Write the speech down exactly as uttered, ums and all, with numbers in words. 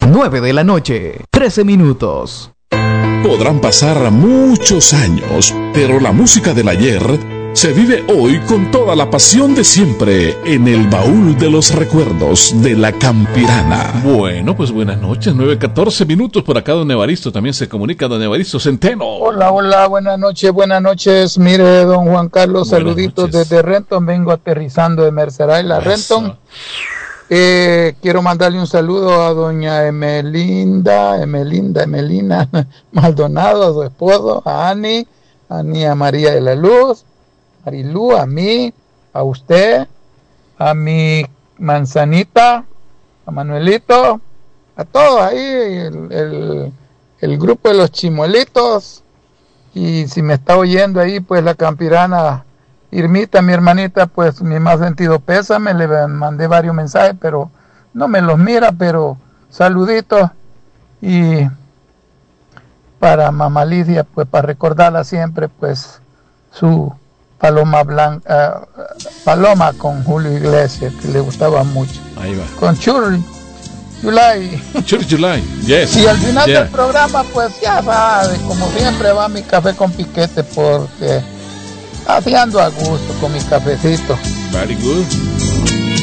nueve de la noche, trece minutos. Podrán pasar muchos años, pero la música del ayer se vive hoy con toda la pasión de siempre en el baúl de los recuerdos de la Campirana. Bueno, pues buenas noches, nueve catorce minutos por acá. Don Evaristo también se comunica, don Evaristo Centeno. Hola, hola, buenas noches, buenas noches. Mire, don Juan Carlos, buenas saluditos noches. Desde Renton, vengo aterrizando de Mercedes, la Renton. Eh, quiero mandarle un saludo a doña Emelinda, Emelinda, Emelina Maldonado, a su esposo, a Ani, a Nia María de la Luz, Marilú, a mí, a usted, a mi manzanita, a Manuelito, a todos ahí, el, el, el grupo de los chimuelitos, y si me está oyendo ahí, pues la Campirana, Irmita, mi hermanita, pues mi más sentido pésame, le mandé varios mensajes, pero no me los mira, pero saluditos, y para mamá Lidia, pues para recordarla siempre, pues su Paloma Blanca, uh, Paloma con Julio Iglesias, que le gustaba mucho. Ahí va. Con Churri, July. Churri, July, yes. Y al final yeah. del programa, pues ya sabe, como siempre va mi café con piquete, porque así ando a gusto con mi cafecito. Very good.